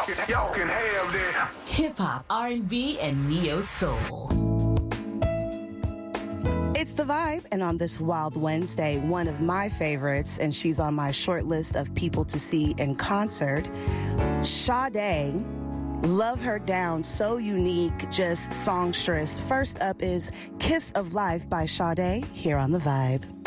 Y'all can have that. Hip hop, R&B, and neo soul. It's The Vibe, and on this Wild Wednesday, one of my favorites, and she's on my short list of people to see in concert, Sade. Love her down, so unique, just songstress. First up is Kiss of Life by Sade here on The Vibe.